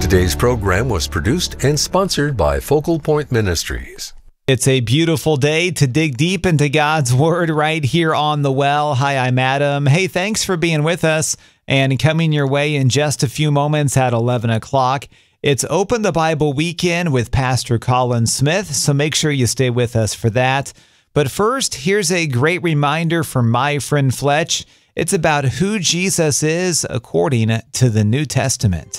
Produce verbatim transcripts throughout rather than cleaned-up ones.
Today's program was produced and sponsored by Focal Point Ministries. It's a beautiful day to dig deep into God's Word right here on The Well. Hi, I'm Adam. Hey, thanks for being with us. And coming your way in just a few moments at eleven o'clock, it's Open the Bible Weekend with Pastor Colin Smith, so make sure you stay with us for that. But first, here's a great reminder from my friend Fletch. It's about who Jesus is according to the New Testament.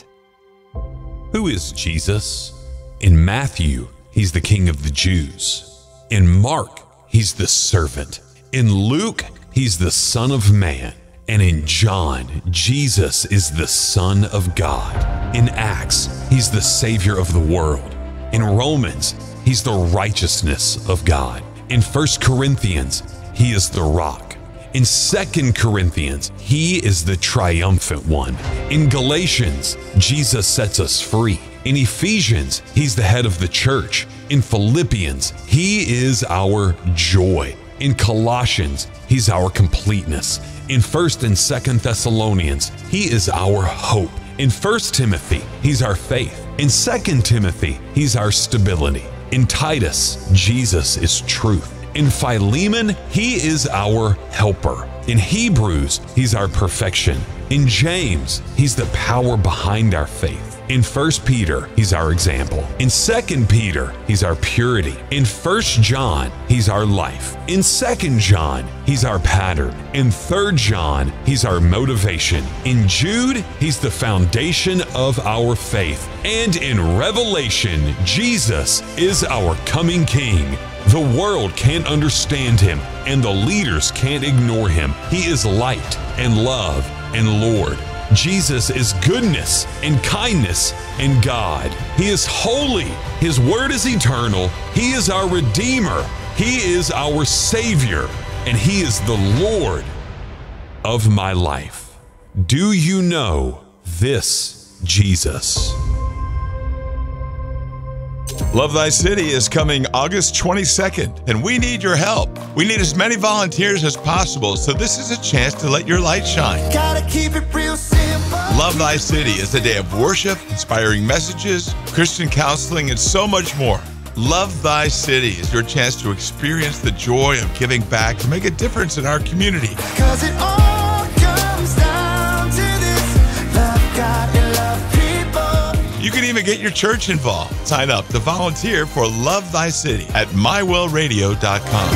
Who is Jesus? In Matthew, he's the King of the Jews. In Mark, he's the servant. In Luke, he's the Son of Man. And in John, Jesus is the Son of God. In Acts, he's the Savior of the world. In Romans, he's the righteousness of God. In First Corinthians, he is the rock. In Second Corinthians, he is the triumphant one. In Galatians, Jesus sets us free. In Ephesians, he's the head of the church. In Philippians, he is our joy. In Colossians, he's our completeness. In First and Second Thessalonians, he is our hope. In First Timothy, he's our faith. In Second Timothy, he's our stability. In Titus, Jesus is truth. In Philemon, he is our helper. In Hebrews, he's our perfection. In James, he's the power behind our faith. In First Peter, he's our example. In Second Peter, he's our purity. In First John, he's our life. In Second John, he's our pattern. In Third John, he's our motivation. In Jude, he's the foundation of our faith. And in Revelation, Jesus is our coming King. The world can't understand him, and the leaders can't ignore him. He is light and love and Lord. Jesus is goodness and kindness and God. He is holy. His word is eternal. He is our Redeemer. He is our Savior, and he is the Lord of my life. Do you know this Jesus? Love Thy City is coming August twenty-second, and we need your help. We need as many volunteers as possible, so this is a chance to let your light shine. Gotta keep it real simple. Love Thy City is a day of worship, inspiring messages, Christian counseling, and so much more. Love Thy City is your chance to experience the joy of giving back to make a difference in our community. 'Cause it all comes down to this: love God and love people. You can even get your church involved. Sign up to volunteer for Love Thy City at my well radio dot com.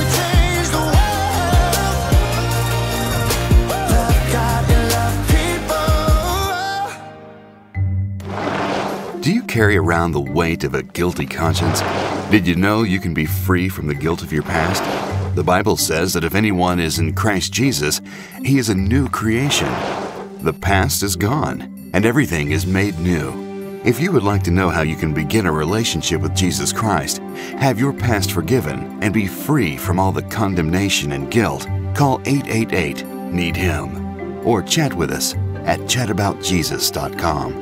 Do you carry around the weight of a guilty conscience? Did you know you can be free from the guilt of your past? The Bible says that if anyone is in Christ Jesus, he is a new creation. The past is gone, and everything is made new. If you would like to know how you can begin a relationship with Jesus Christ, have your past forgiven, and be free from all the condemnation and guilt, call eight eight eight, need him, or chat with us at chat about jesus dot com.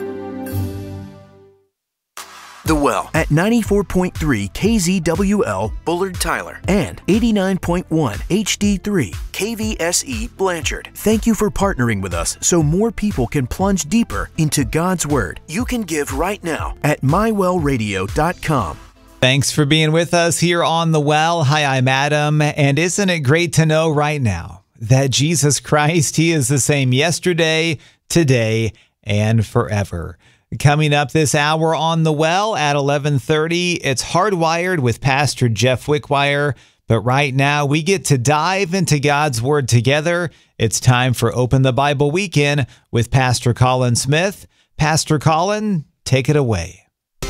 The Well at ninety-four point three K Z W L Bullard Tyler and eighty-nine point one H D three K V S E Blanchard. Thank you for partnering with us so more people can plunge deeper into God's Word. You can give right now at my well radio dot com. Thanks for being with us here on The Well. Hi, I'm Adam, and isn't it great to know right now that Jesus Christ, he is the same yesterday, today, and forever. Coming up this hour on The Well at eleven thirty, it's Hardwired with Pastor Jeff Wickwire. But right now, we get to dive into God's Word together. It's time for Open the Bible Weekend with Pastor Colin Smith. Pastor Colin, take it away.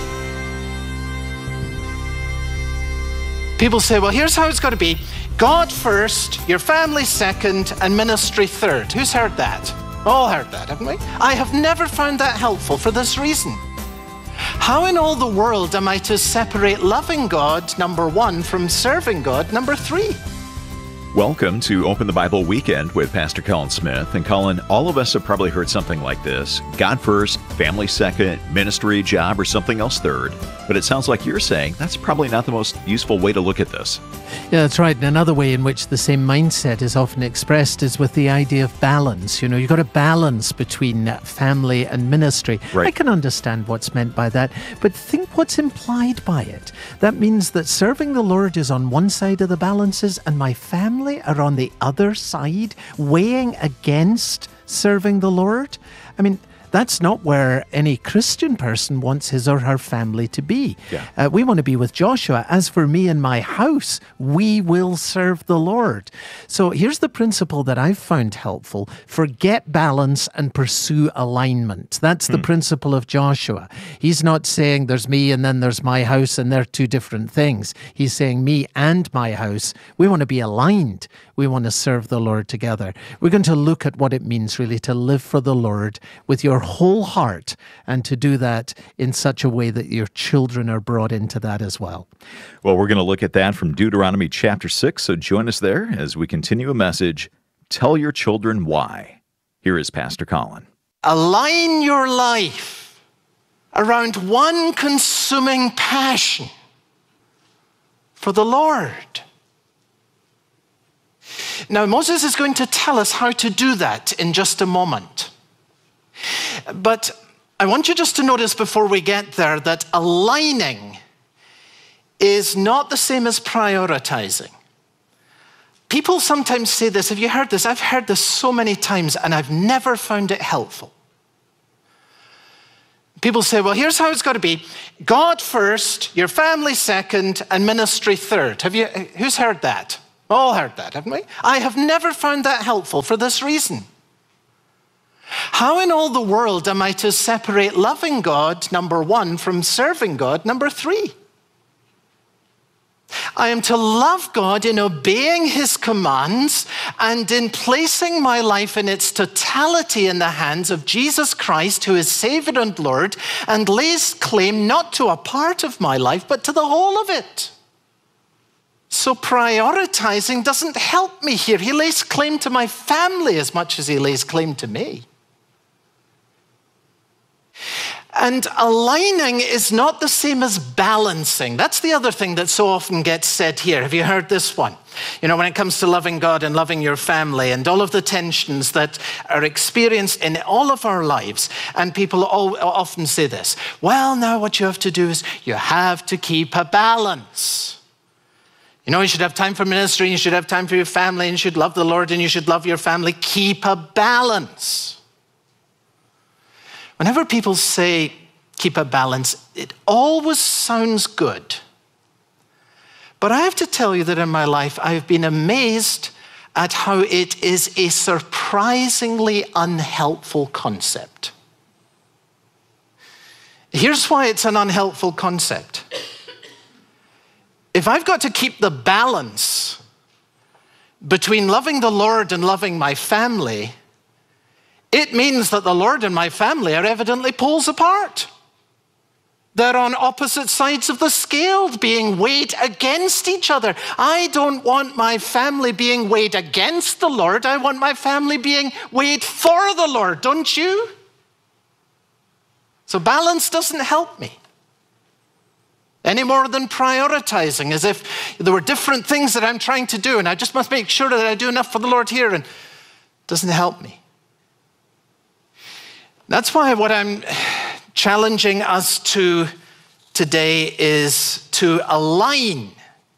People say, well, here's how it's going to be. God first, your family second, and ministry third. Who's heard that? All heard that, haven't we? I have never found that helpful for this reason. How in all the world am I to separate loving God, number one, from serving God, number three? Welcome to Open the Bible Weekend with Pastor Colin Smith. And Colin, all of us have probably heard something like this: God first, family second, ministry, job, or something else third. But it sounds like you're saying that's probably not the most useful way to look at this. Yeah, that's right. And another way in which the same mindset is often expressed is with the idea of balance. You know, you've got a balance between family and ministry. Right. I can understand what's meant by that, but think what's implied by it. That means that serving the Lord is on one side of the balances and my family are on the other side, weighing against serving the Lord. I mean, that's not where any Christian person wants his or her family to be. Yeah. Uh, we want to be with Joshua. As for me and my house, we will serve the Lord. So here's the principle that I've found helpful. Forget balance and pursue alignment. That's the hmm. principle of Joshua. He's not saying there's me and then there's my house and they're two different things. He's saying me and my house, we want to be aligned. We want to serve the Lord together. We're going to look at what it means really to live for the Lord with your whole heart and to do that in such a way that your children are brought into that as well. Well, we're going to look at that from Deuteronomy chapter six, so join us there as we continue a message, Tell Your Children Why. Here is Pastor Colin. Align your life around one consuming passion for the Lord. Now, Moses is going to tell us how to do that in just a moment. But I want you just to notice before we get there that aligning is not the same as prioritizing. People sometimes say this. Have you heard this? I've heard this so many times and I've never found it helpful. People say, well, here's how it's got to be. God first, your family second, and ministry third. Have you, who's heard that? All heard that, haven't we? I have never found that helpful for this reason. How in all the world am I to separate loving God, number one, from serving God, number three? I am to love God in obeying his commands and in placing my life in its totality in the hands of Jesus Christ, who is Savior and Lord, and lays claim not to a part of my life, but to the whole of it. So prioritizing doesn't help me here. He lays claim to my family as much as he lays claim to me. And aligning is not the same as balancing. That's the other thing that so often gets said here. Have you heard this one? You know, when it comes to loving God and loving your family and all of the tensions that are experienced in all of our lives. And people all, often say this, well, now what you have to do is you have to keep a balance. You know, you should have time for ministry, you should have time for your family, and you should love the Lord and you should love your family. Keep a balance. Whenever people say keep a balance, it always sounds good. But I have to tell you that in my life, I've been amazed at how it is a surprisingly unhelpful concept. Here's why it's an unhelpful concept. If I've got to keep the balance between loving the Lord and loving my family, it means that the Lord and my family are evidently poles apart. They're on opposite sides of the scale, being weighed against each other. I don't want my family being weighed against the Lord. I want my family being weighed for the Lord, don't you? So balance doesn't help me any more than prioritizing, as if there were different things that I'm trying to do and I just must make sure that I do enough for the Lord here, and it doesn't help me. That's why what I'm challenging us to today is to align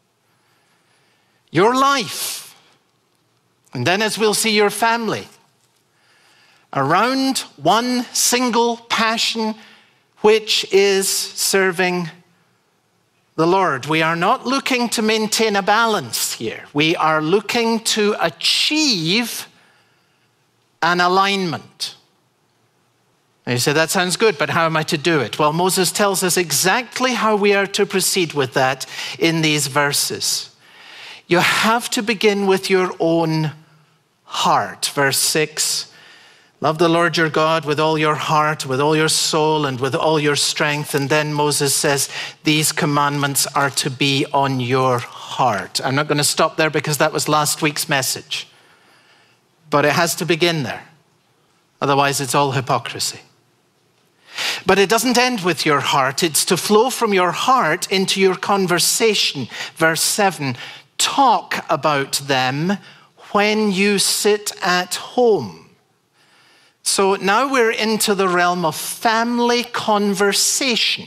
your life, and then as we'll see your family, around one single passion, which is serving the Lord. We are not looking to maintain a balance here. We are looking to achieve an alignment. And you say, that sounds good, but how am I to do it? Well, Moses tells us exactly how we are to proceed with that in these verses. You have to begin with your own heart. Verse six, love the Lord your God with all your heart, with all your soul, and with all your strength. And then Moses says, these commandments are to be on your heart. I'm not going to stop there because that was last week's message. But it has to begin there. Otherwise, it's all hypocrisy. But it doesn't end with your heart. It's to flow from your heart into your conversation. Verse seven, talk about them when you sit at home. So now we're into the realm of family conversation.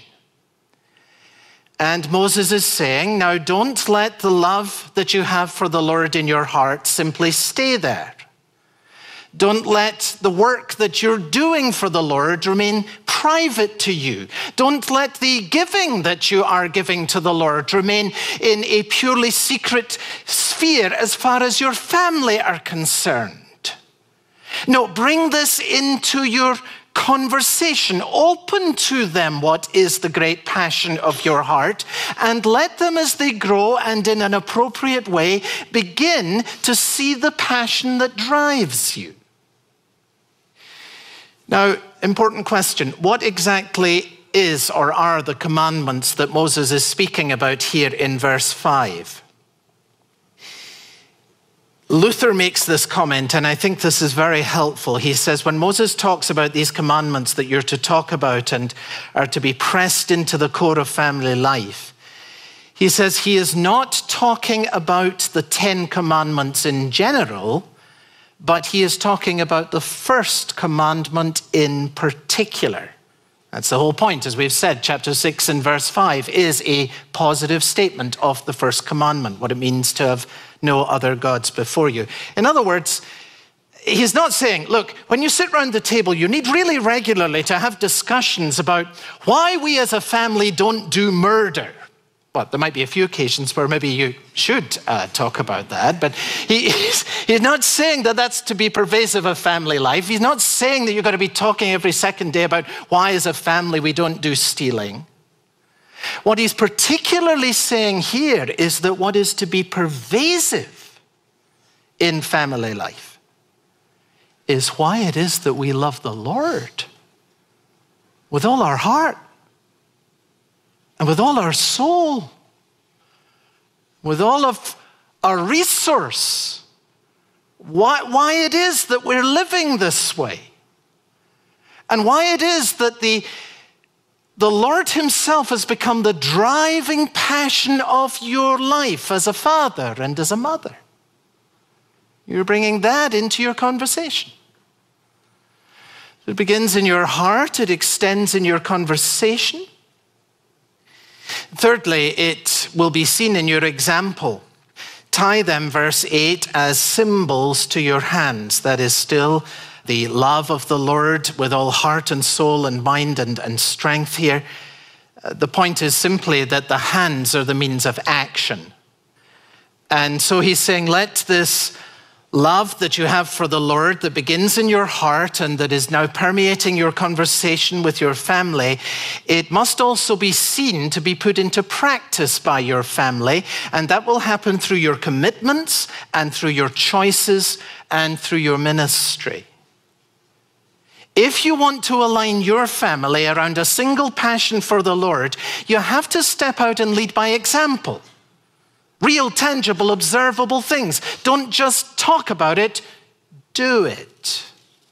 And Moses is saying, now don't let the love that you have for the Lord in your heart simply stay there. Don't let the work that you're doing for the Lord remain private to you. Don't let the giving that you are giving to the Lord remain in a purely secret sphere as far as your family are concerned. No, bring this into your conversation. Open to them what is the great passion of your heart, and let them, as they grow and in an appropriate way, begin to see the passion that drives you. Now, important question. What exactly is or are the commandments that Moses is speaking about here in verse five? Luther makes this comment, and I think this is very helpful. He says, when Moses talks about these commandments that you're to talk about and are to be pressed into the core of family life, he says he is not talking about the Ten Commandments in general, but he is talking about the first commandment in particular. That's the whole point. As we've said, chapter six and verse five is a positive statement of the first commandment, what it means to have no other gods before you. In other words, he's not saying, look, when you sit around the table, you need really regularly to have discussions about why we as a family don't do murder. Well, there might be a few occasions where maybe you should uh, talk about that, but he, he's, he's not saying that that's to be pervasive of family life. He's not saying that you've got to be talking every second day about why as a family we don't do stealing. What he's particularly saying here is that what is to be pervasive in family life is why it is that we love the Lord with all our heart, and with all our soul, with all of our resource, why, why it is that we're living this way, and why it is that the, the Lord himself has become the driving passion of your life as a father and as a mother. You're bringing that into your conversation. It begins in your heart, it extends in your conversation. Thirdly, it will be seen in your example. Tie them, verse eight, as symbols to your hands. That is still the love of the Lord with all heart and soul and mind and, and strength here. Uh, the point is simply that the hands are the means of action. And so he's saying, let this love that you have for the Lord that begins in your heart and that is now permeating your conversation with your family, it must also be seen to be put into practice by your family, and that will happen through your commitments and through your choices and through your ministry. If you want to align your family around a single passion for the Lord, you have to step out and lead by example. Real, tangible, observable things. Don't just talk about it, do it.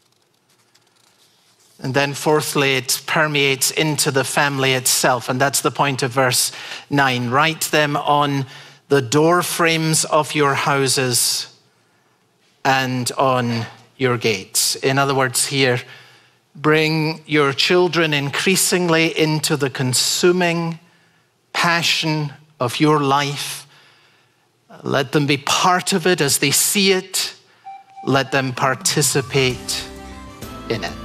And then fourthly, it permeates into the family itself. And that's the point of verse nine. Write them on the door frames of your houses and on your gates. In other words, here, bring your children increasingly into the consuming passion of your life. Let them be part of it as they see it. Let them participate in it.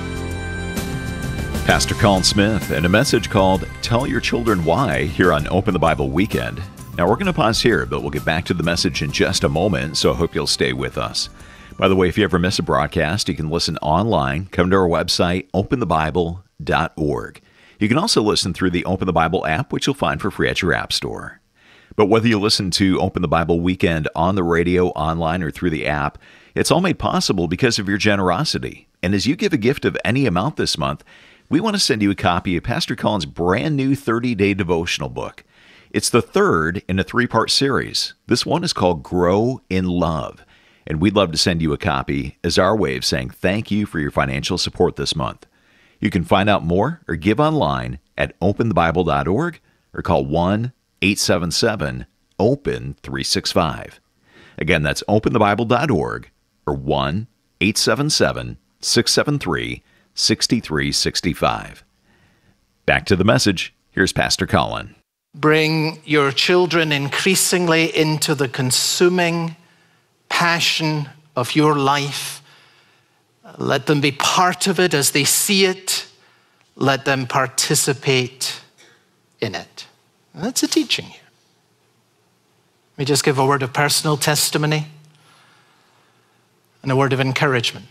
Pastor Colin Smith and a message called Tell Your Children Why here on Open the Bible Weekend. Now we're going to pause here, but we'll get back to the message in just a moment, so I hope you'll stay with us. By the way, if you ever miss a broadcast, you can listen online. Come to our website, open the bible dot org. You can also listen through the Open the Bible app, which you'll find for free at your app store. But whether you listen to Open the Bible Weekend on the radio, online, or through the app, it's all made possible because of your generosity. And as you give a gift of any amount this month, we want to send you a copy of Pastor Colin's brand new thirty-day devotional book. It's the third in a three-part series. This one is called Grow in Love. And we'd love to send you a copy as our way of saying thank you for your financial support this month. You can find out more or give online at open the bible dot org or call one eight seven seven open three six five. Again, that's open the bible dot org or one eight seven seven six seven three six three six five. Back to the message. Here's Pastor Colin. Bring your children increasingly into the consuming passion of your life. Let them be part of it as they see it. Let them participate in it. And that's a teaching here. Let me just give a word of personal testimony and a word of encouragement.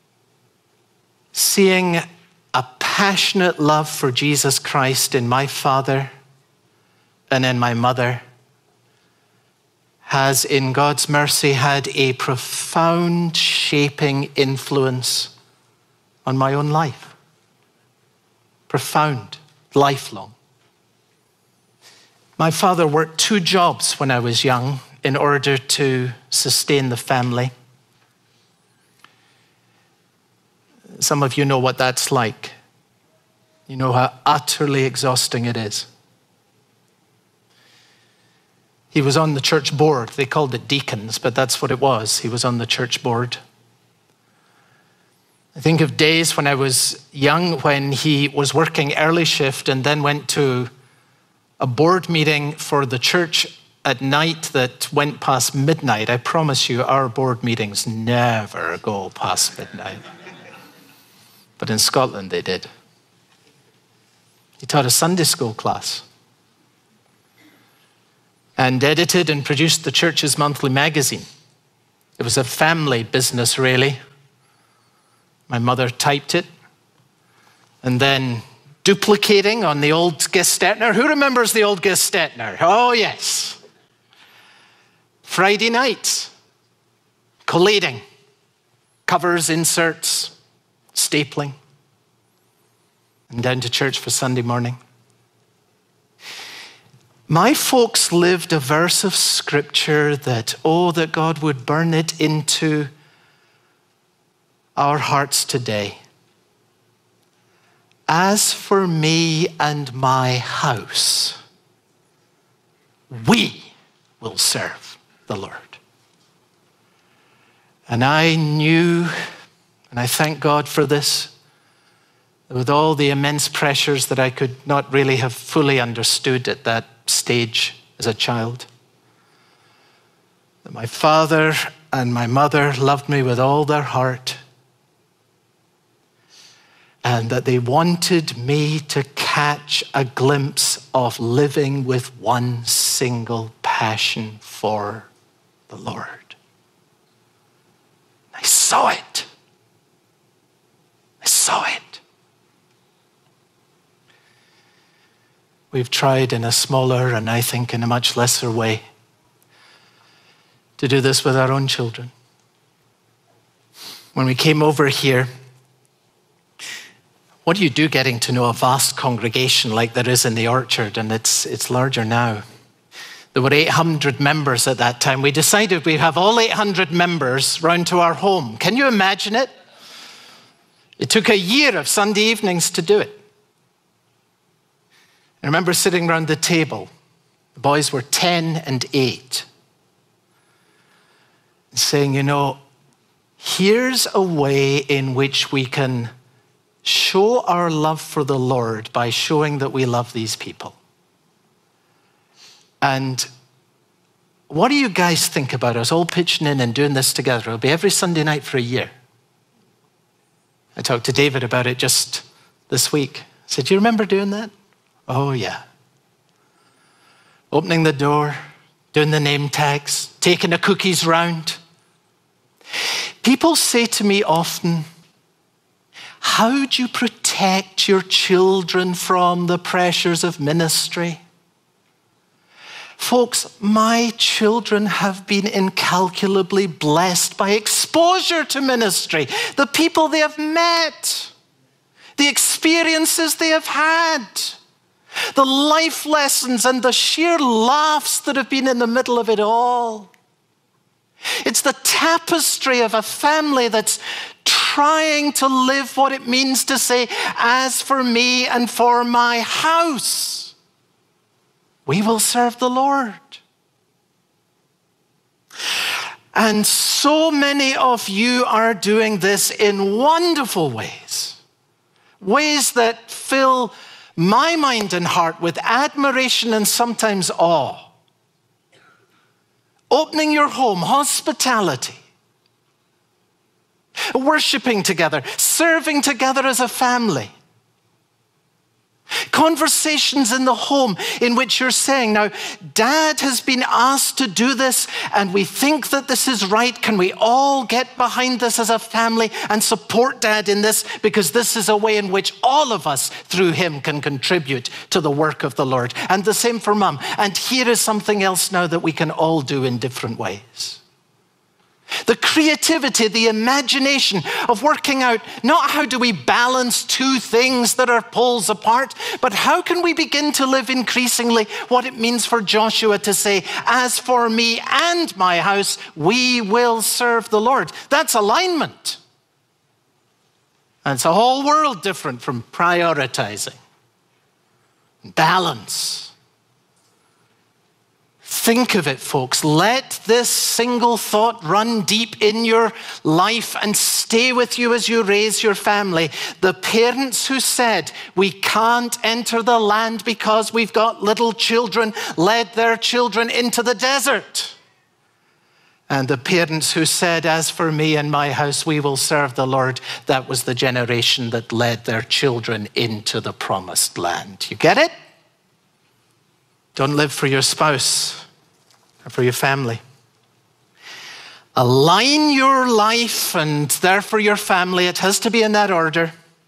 Seeing a passionate love for Jesus Christ in my father and in my mother has, in God's mercy, had a profound shaping influence on my own life. Profound, lifelong. My father worked two jobs when I was young in order to sustain the family. Some of you know what that's like. You know how utterly exhausting it is. He was on the church board. They called it deacons, but that's what it was. He was on the church board. I think of days when I was young when he was working early shift and then went to a board meeting for the church at night that went past midnight. I promise you, our board meetings never go past midnight. But in Scotland, they did. He taught a Sunday school class and edited and produced the church's monthly magazine. It was a family business, really. My mother typed it and then duplicating on the old Gestetner. Who remembers the old Gestetner? Oh, yes. Friday nights, collating, covers, inserts, stapling, and down to church for Sunday morning. My folks lived a verse of scripture that, oh, that God would burn it into our hearts today. As for me and my house, we will serve the Lord. And I knew, and I thank God for this, with all the immense pressures that I could not really have fully understood at that stage as a child, that my father and my mother loved me with all their heart, and that they wanted me to catch a glimpse of living with one single passion for the Lord. I saw it. I saw it. We've tried in a smaller and I think in a much lesser way to do this with our own children. When we came over here, what do you do getting to know a vast congregation like there is in the Orchard? And it's, it's larger now. There were eight hundred members at that time. We decided we'd have all eight hundred members round to our home. Can you imagine it? It took a year of Sunday evenings to do it. I remember sitting around the table. The boys were ten and eight. And saying, you know, here's a way in which we can show our love for the Lord by showing that we love these people. And what do you guys think about us all pitching in and doing this together? It'll be every Sunday night for a year. I talked to David about it just this week. I said, do you remember doing that? Oh, yeah. Opening the door, doing the name tags, taking the cookies round. People say to me often, how do you protect your children from the pressures of ministry? Folks, my children have been incalculably blessed by exposure to ministry, the people they have met, the experiences they have had, the life lessons and the sheer laughs that have been in the middle of it all. It's the tapestry of a family that's trying to live what it means to say, as for me and for my house, we will serve the Lord. And so many of you are doing this in wonderful ways, ways that fill my mind and heart with admiration and sometimes awe. Opening your home, hospitality, worshiping together, serving together as a family. Conversations in the home in which you're saying, now, Dad has been asked to do this and we think that this is right. Can we all get behind this as a family and support Dad in this? Because this is a way in which all of us through him can contribute to the work of the Lord. And the same for Mum. And here is something else now that we can all do in different ways. The creativity, the imagination of working out not how do we balance two things that are poles apart, but how can we begin to live increasingly what it means for Joshua to say, as for me and my house, we will serve the Lord. That's alignment. And it's a whole world different from prioritizing. Balance. Think of it, folks. Let this single thought run deep in your life and stay with you as you raise your family. The parents who said, we can't enter the land because we've got little children, led their children into the desert. And the parents who said, as for me and my house, we will serve the Lord. That was the generation that led their children into the promised land. You get it? Don't live for your spouse or for your family. Align your life and therefore your family, it has to be in that order,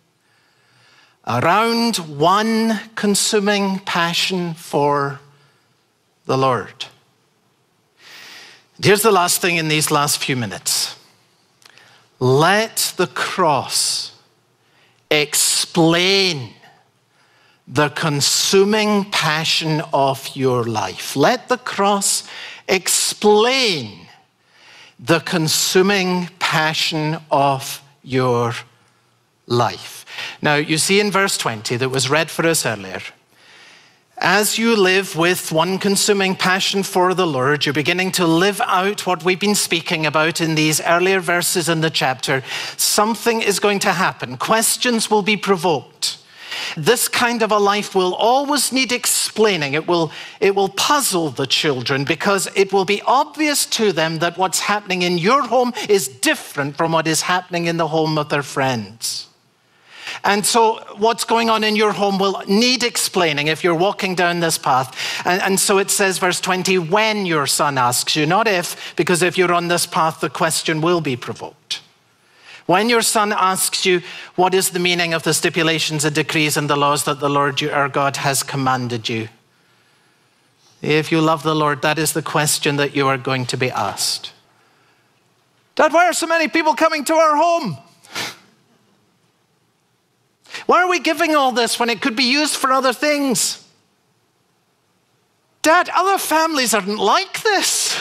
around one consuming passion for the Lord. Here's the last thing in these last few minutes. Let the cross explain the consuming passion of your life. Let the cross explain the consuming passion of your life. Now, you see in verse twenty that was read for us earlier, as you live with one consuming passion for the Lord, you're beginning to live out what we've been speaking about in these earlier verses in the chapter. Something is going to happen. Questions will be provoked. This kind of a life will always need explaining. It will, it will puzzle the children because it will be obvious to them that what's happening in your home is different from what is happening in the home of their friends. And so what's going on in your home will need explaining if you're walking down this path. And, and so it says, verse twenty, when your son asks you, not if, because if you're on this path, the question will be provoked. When your son asks you, what is the meaning of the stipulations and decrees and the laws that the Lord our God has commanded you? If you love the Lord, that is the question that you are going to be asked. Dad, why are so many people coming to our home? Why are we giving all this when it could be used for other things? Dad, other families aren't like this.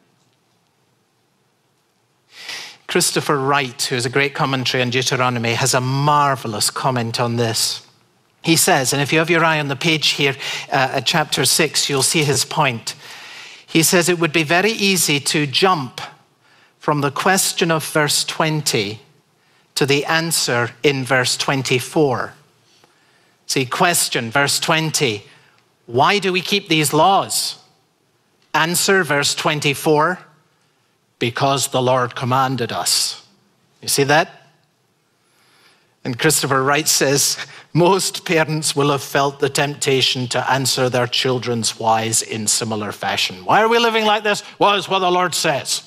Christopher Wright, who has a great commentary on Deuteronomy, has a marvelous comment on this. He says, and if you have your eye on the page here uh, at chapter six, you'll see his point. He says it would be very easy to jump from the question of verse twenty to the answer in verse twenty-four. See, question, verse twenty, why do we keep these laws? Answer, verse twenty-four, because the Lord commanded us. You see that? And Christopher Wright says, most parents will have felt the temptation to answer their children's whys in similar fashion. Why are we living like this? Well, it's what the Lord says.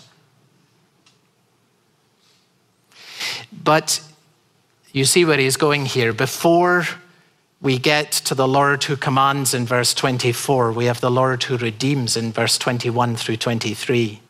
But you see where he's going here. Before we get to the Lord who commands in verse twenty-four, we have the Lord who redeems in verse twenty-one through twenty-three.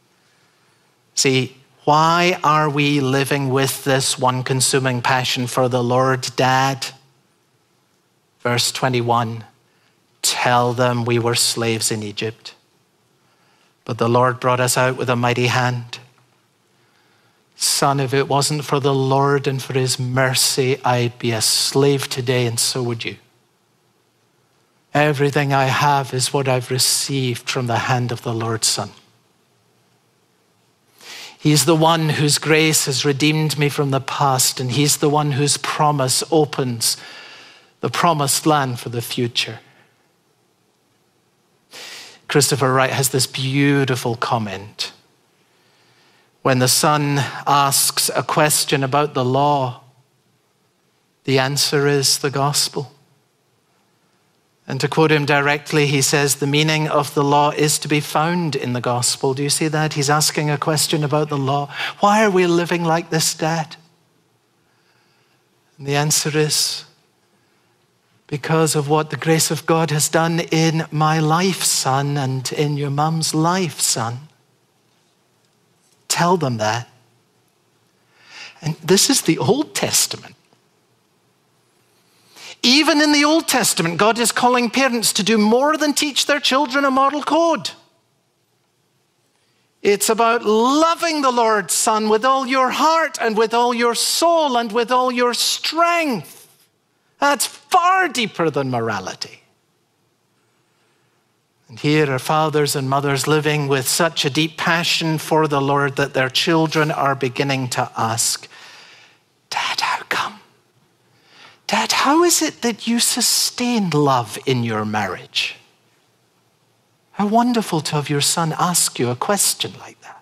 See, why are we living with this one consuming passion for the Lord, Dad? Verse twenty-one, tell them we were slaves in Egypt, but the Lord brought us out with a mighty hand. Son, if it wasn't for the Lord and for his mercy, I'd be a slave today, and so would you. Everything I have is what I've received from the hand of the Lord, Son. He's the one whose grace has redeemed me from the past, and he's the one whose promise opens the promised land for the future. Christopher Wright has this beautiful comment. When the son asks a question about the law, the answer is the gospel. And to quote him directly, he says, the meaning of the law is to be found in the gospel. Do you see that? He's asking a question about the law. Why are we living like this, Dad? And the answer is, because of what the grace of God has done in my life, son, and in your mum's life, son. Tell them that. And this is the Old Testament. Even in the Old Testament, God is calling parents to do more than teach their children a moral code. It's about loving the Lord, son, with all your heart and with all your soul and with all your strength. That's far deeper than morality. And here are fathers and mothers living with such a deep passion for the Lord that their children are beginning to ask, Dad, how come? Dad, how is it that you sustain love in your marriage? How wonderful to have your son ask you a question like that.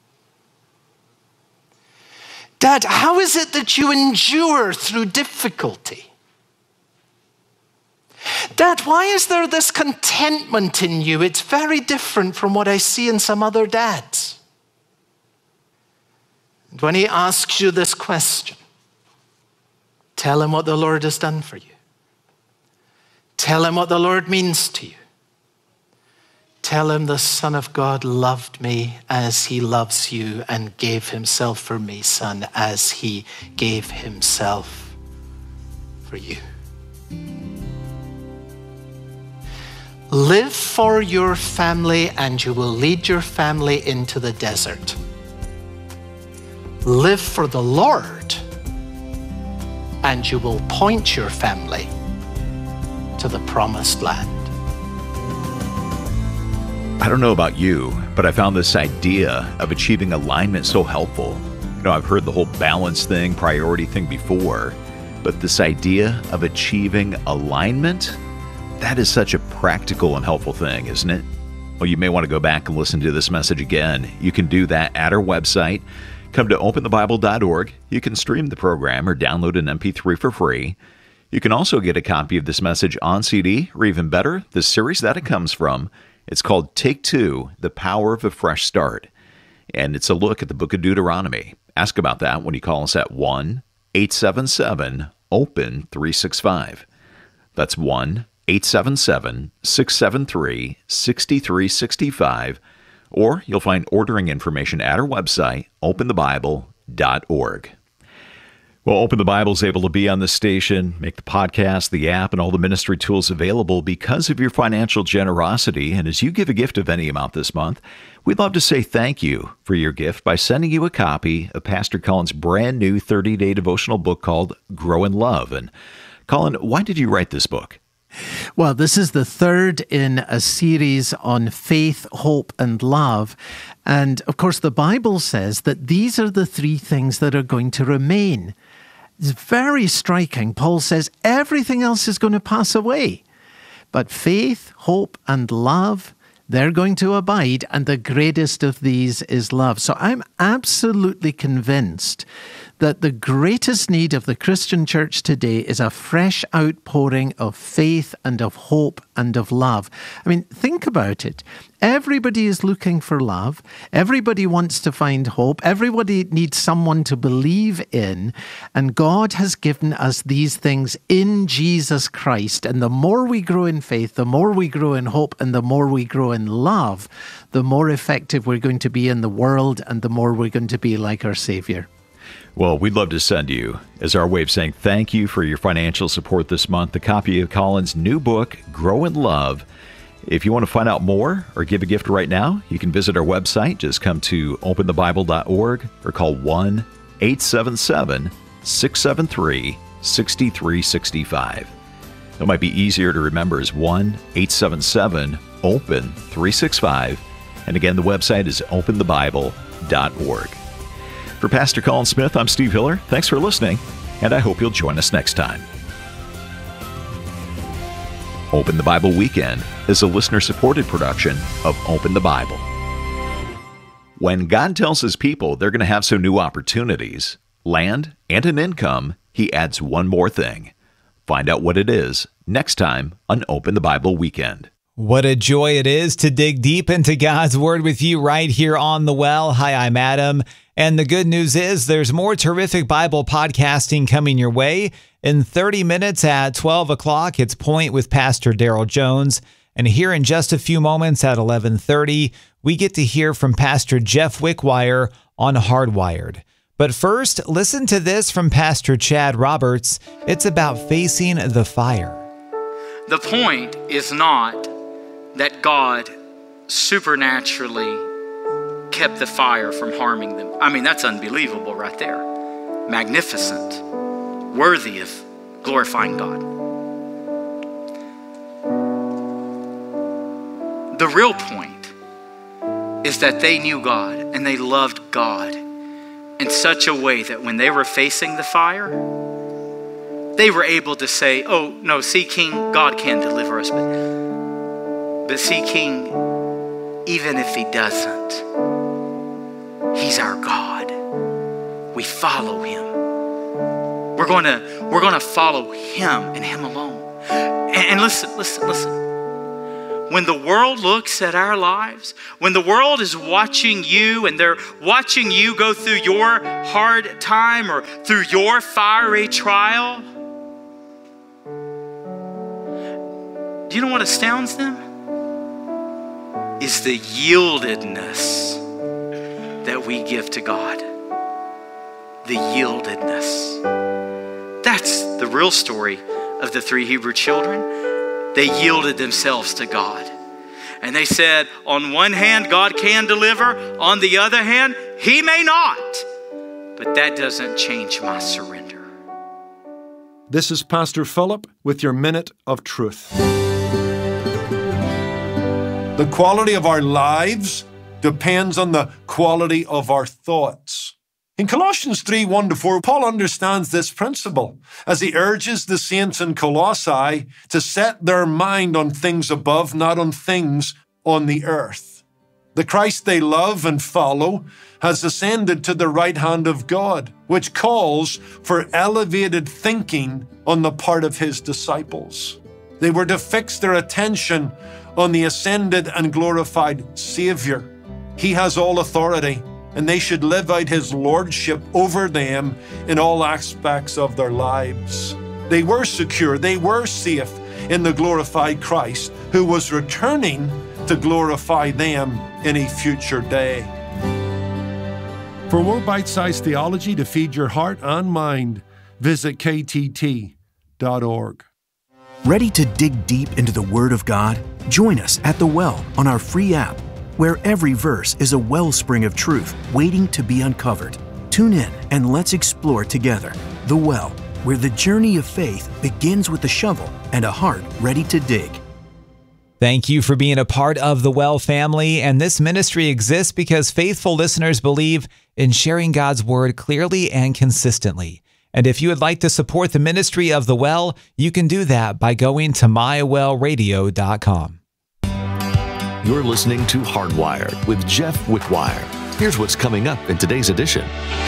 Dad, how is it that you endure through difficulty? Dad, why is there this contentment in you? It's very different from what I see in some other dads. And when he asks you this question, tell him what the Lord has done for you. Tell him what the Lord means to you. Tell him the Son of God loved me as he loves you and gave himself for me, son, as he gave himself for you. Live for your family and you will lead your family into the desert. Live for the Lord and you will point your family to the promised land. I don't know about you, but I found this idea of achieving alignment so helpful. You know, I've heard the whole balance thing, priority thing before, but this idea of achieving alignment, that is such a practical and helpful thing, isn't it? Well, you may want to go back and listen to this message again. You can do that at our website. Come to open the bible dot org. You can stream the program or download an M P three for free. You can also get a copy of this message on C D, or even better, the series that it comes from. It's called Take Two, The Power of a Fresh Start. And it's a look at the book of Deuteronomy. Ask about that when you call us at one eight seven seven open three six five. That's one eight seven seven six seven three six three six five. Or you'll find ordering information at our website, open the bible dot org. Well, Open the Bible is able to be on this station, make the podcast, the app, and all the ministry tools available because of your financial generosity. And as you give a gift of any amount this month, we'd love to say thank you for your gift by sending you a copy of Pastor Colin's brand new thirty-day devotional book called Grow in Love. And Colin, why did you write this book? Well, this is the third in a series on faith, hope, and love. And of course, the Bible says that these are the three things that are going to remain. It's very striking. Paul says everything else is going to pass away. But faith, hope, and love, they're going to abide. And the greatest of these is love. So I'm absolutely convinced that the greatest need of the Christian church today is a fresh outpouring of faith and of hope and of love. I mean, think about it. Everybody is looking for love. Everybody wants to find hope. Everybody needs someone to believe in. And God has given us these things in Jesus Christ. And the more we grow in faith, the more we grow in hope, and the more we grow in love, the more effective we're going to be in the world and the more we're going to be like our Savior. Well, we'd love to send you, as our way of saying thank you for your financial support this month, a copy of Colin's new book, Grow in Love. If you want to find out more or give a gift right now, you can visit our website. Just come to open the bible dot org or call one eight seven seven, six seven three, six three six five. It might be easier to remember as one eight seven seven, open three six five. And again, the website is open the bible dot org. For Pastor Colin Smith, I'm Steve Hiller. Thanks for listening, and I hope you'll join us next time. Open the Bible Weekend is a listener-supported production of Open the Bible. When God tells His people they're going to have some new opportunities, land, and an income, He adds one more thing. Find out what it is next time on Open the Bible Weekend. What a joy it is to dig deep into God's Word with you right here on The Well. Hi, I'm Adam. And the good news is there's more terrific Bible podcasting coming your way. In thirty minutes at twelve o'clock, it's Point with Pastor Daryl Jones. And here in just a few moments at eleven thirty, we get to hear from Pastor Jeff Wickwire on Hardwired. But first, listen to this from Pastor Chad Roberts. It's about facing the fire. The point is not that God supernaturally kept the fire from harming them. I mean, that's unbelievable right there. Magnificent. Worthy of glorifying God. The real point is that they knew God and they loved God in such a way that when they were facing the fire, they were able to say, oh, no, see, King, God can deliver us. But, but see, King, even if He doesn't, He's our God. We follow Him. We're going to we're going to follow Him and Him alone. And, and listen, listen, listen. When the world looks at our lives, when the world is watching you and they're watching you go through your hard time or through your fiery trial, do you know what astounds them? Is the yieldedness that we give to God. The yieldedness. That's the real story of the three Hebrew children. They yielded themselves to God. And they said, on one hand, God can deliver. On the other hand, He may not. But that doesn't change my surrender. This is Pastor Philip with your Minute of Truth. The quality of our lives depends on the quality of our thoughts. In Colossians three, one to four, Paul understands this principle as he urges the saints in Colossae to set their mind on things above, not on things on the earth. The Christ they love and follow has ascended to the right hand of God, which calls for elevated thinking on the part of His disciples. They were to fix their attention on the ascended and glorified Savior. He has all authority, and they should live out His lordship over them in all aspects of their lives. They were secure, they were safe in the glorified Christ, who was returning to glorify them in a future day. For more bite-sized theology to feed your heart and mind, visit K T T dot org. Ready to dig deep into the Word of God? Join us at The Well on our free app, where every verse is a wellspring of truth waiting to be uncovered. Tune in and let's explore together The Well, where the journey of faith begins with a shovel and a heart ready to dig. Thank you for being a part of the Well family, and this ministry exists because faithful listeners believe in sharing God's Word clearly and consistently. And if you would like to support the ministry of the Well, you can do that by going to my well radio dot com. You're listening to Hardwired with Jeff Wickwire. Here's what's coming up in today's edition.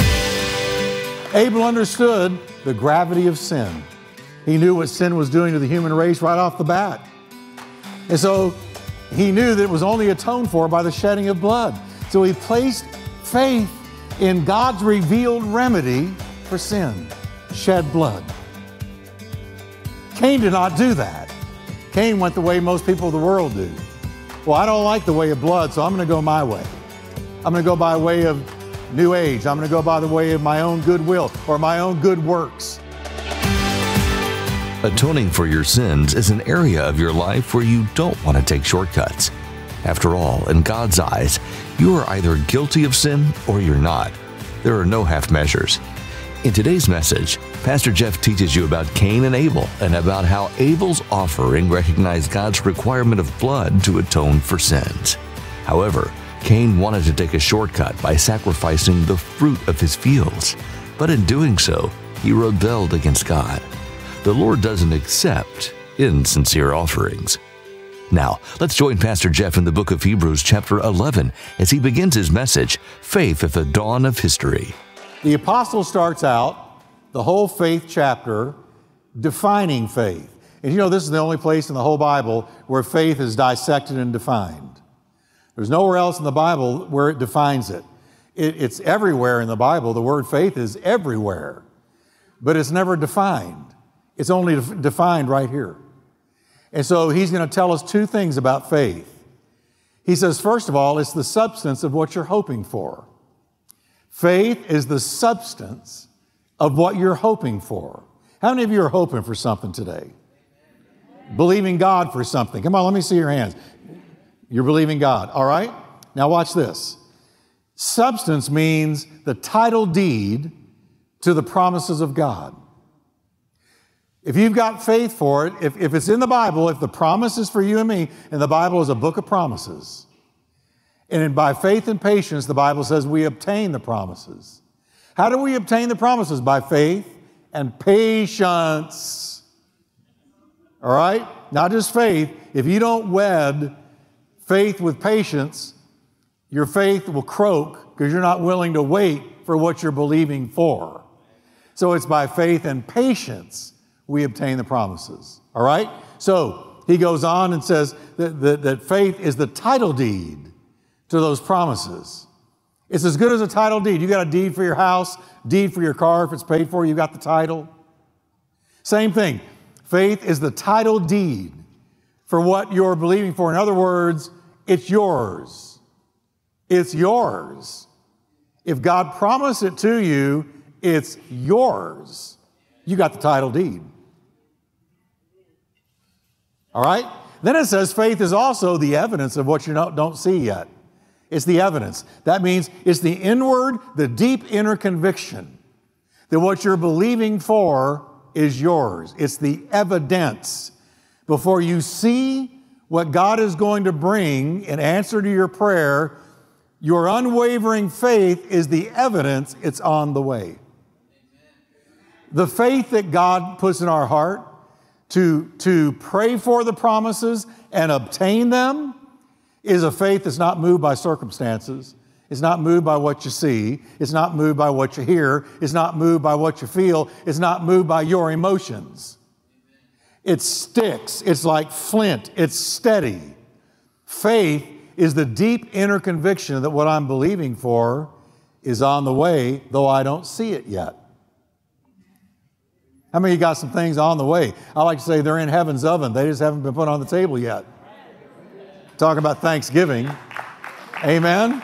Abel understood the gravity of sin. He knew what sin was doing to the human race right off the bat. And so he knew that it was only atoned for by the shedding of blood. So he placed faith in God's revealed remedy for sin, shed blood. Cain did not do that. Cain went the way most people of the world do. Well, I don't like the way of blood, so I'm going to go my way. I'm going to go by way of New Age. I'm going to go by the way of my own goodwill or my own good works. Atoning for your sins is an area of your life where you don't want to take shortcuts. After all, in God's eyes, you are either guilty of sin or you're not. There are no half measures. In today's message, Pastor Jeff teaches you about Cain and Abel and about how Abel's offering recognized God's requirement of blood to atone for sins. However, Cain wanted to take a shortcut by sacrificing the fruit of his fields, but in doing so, he rebelled against God. The Lord doesn't accept insincere offerings. Now, let's join Pastor Jeff in the book of Hebrews chapter eleven as he begins his message, Faith at the Dawn of History. The apostle starts out the whole faith chapter defining faith. And you know, this is the only place in the whole Bible where faith is dissected and defined. There's nowhere else in the Bible where it defines it. it. It's everywhere in the Bible. The word faith is everywhere, but it's never defined. It's only def- defined right here. And so he's going to tell us two things about faith. He says, first of all, it's the substance of what you're hoping for. Faith is the substance of what you're hoping for. How many of you are hoping for something today? Believing God for something. Come on, let me see your hands. You're believing God. All right? Now watch this. Substance means the title deed to the promises of God. If you've got faith for it, if, if it's in the Bible, if the promise is for you and me, and the Bible is a book of promises, and by faith and patience, the Bible says we obtain the promises. How do we obtain the promises? By faith and patience. All right? Not just faith. If you don't wed faith with patience, your faith will croak because you're not willing to wait for what you're believing for. So it's by faith and patience we obtain the promises. All right? So he goes on and says that, that, that faith is the title deed to those promises. It's as good as a title deed. You got a deed for your house, deed for your car. If it's paid for, you got the title. Same thing. Faith is the title deed for what you're believing for. In other words, it's yours. It's yours. If God promised it to you, it's yours. You got the title deed. All right? Then it says faith is also the evidence of what you don't see yet. It's the evidence. That means it's the inward, the deep inner conviction that what you're believing for is yours. It's the evidence. Before you see what God is going to bring in answer to your prayer, your unwavering faith is the evidence it's on the way. The faith that God puts in our heart to, to pray for the promises and obtain them is a faith that's not moved by circumstances. It's not moved by what you see. It's not moved by what you hear. It's not moved by what you feel. It's not moved by your emotions. It sticks. It's like flint. It's steady. Faith is the deep inner conviction that what I'm believing for is on the way, though I don't see it yet. How many of you got some things on the way? I like to say they're in heaven's oven. They just haven't been put on the table yet. Talk about Thanksgiving. Amen.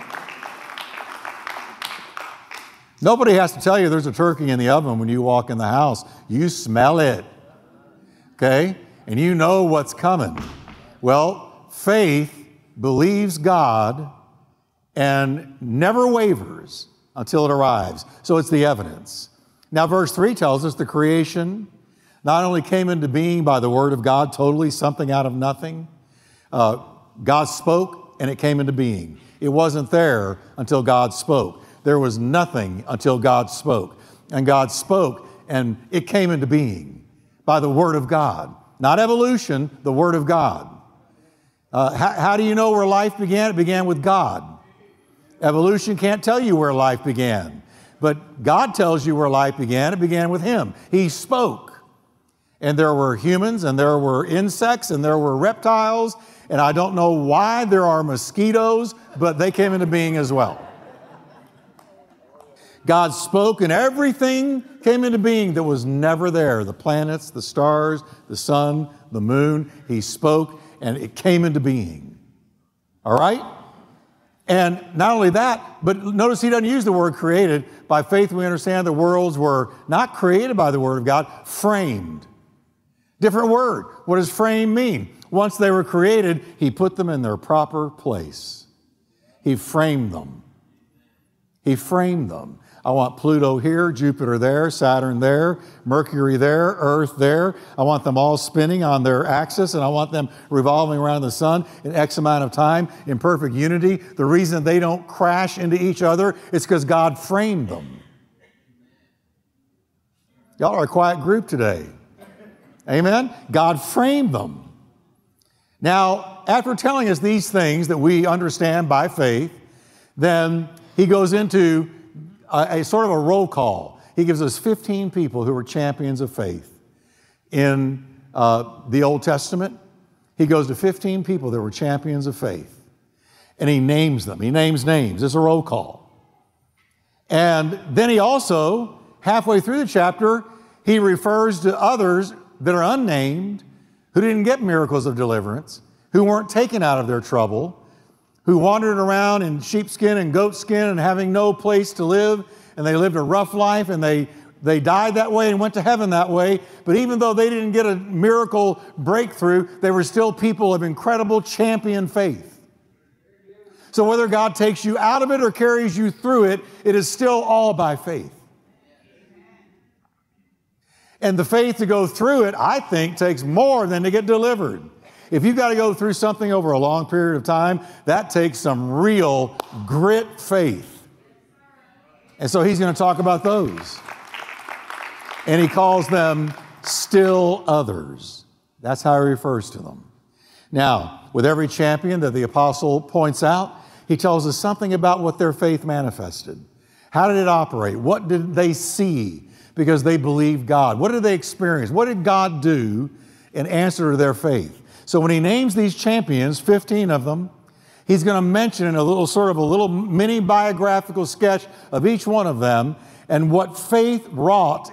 Nobody has to tell you there's a turkey in the oven when you walk in the house. You smell it. Okay? And you know what's coming. Well, faith believes God and never wavers until it arrives. So it's the evidence. Now, verse three tells us the creation not only came into being by the word of God, totally something out of nothing. Uh, God spoke and it came into being. It wasn't there until God spoke. There was nothing until God spoke. And God spoke and it came into being by the word of God. Not evolution, the word of God. Uh, how, how do you know where life began? It began with God. Evolution can't tell you where life began. But God tells you where life began. It began with Him. He spoke. And there were humans, and there were insects, and there were reptiles, and I don't know why there are mosquitoes, but they came into being as well. God spoke, and everything came into being that was never there. The planets, the stars, the sun, the moon. He spoke, and it came into being. All right? And not only that, but notice He doesn't use the word created. By faith we understand the worlds were not created by the word of God, framed. Different word. What does frame mean? Once they were created, he put them in their proper place. He framed them. He framed them. I want Pluto here, Jupiter there, Saturn there, Mercury there, Earth there. I want them all spinning on their axis, and I want them revolving around the sun in X amount of time in perfect unity. The reason they don't crash into each other is because God framed them. Y'all are a quiet group today. Amen? God framed them. Now, after telling us these things that we understand by faith, then he goes into a, a sort of a roll call. He gives us fifteen people who were champions of faith. In uh, the Old Testament, he goes to fifteen people that were champions of faith. And he names them. He names names. It's a roll call. And then he also, halfway through the chapter, he refers to others that are unnamed, who didn't get miracles of deliverance, who weren't taken out of their trouble, who wandered around in sheepskin and goatskin and having no place to live, and they lived a rough life, and they, they died that way and went to heaven that way. But even though they didn't get a miracle breakthrough, they were still people of incredible champion faith. So whether God takes you out of it or carries you through it, it is still all by faith. And the faith to go through it, I think, takes more than to get delivered. If you've got to go through something over a long period of time, that takes some real grit faith. And so he's going to talk about those. And he calls them still others. That's how he refers to them. Now, with every champion that the apostle points out, he tells us something about what their faith manifested. How did it operate? What did they see? Because they believed God. What did they experience? What did God do in answer to their faith? So when he names these champions, fifteen of them, he's going to mention in a little sort of a little mini biographical sketch of each one of them and what faith wrought